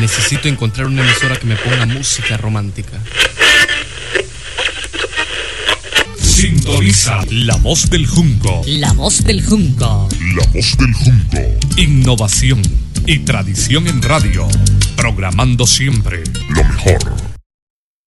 Necesito encontrar una emisora que me ponga música romántica. Sintoniza La Voz del Junco. La Voz del Junco. La Voz del Junco. Innovación y tradición en radio. Programando siempre lo mejor.